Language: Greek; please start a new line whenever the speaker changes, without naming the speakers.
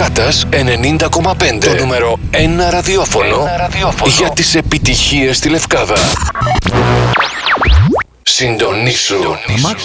Λευκάτας 90,5. Το νούμερο 1 ραδιόφωνο για τις επιτυχίες στη Λευκάδα. Συντονίσου.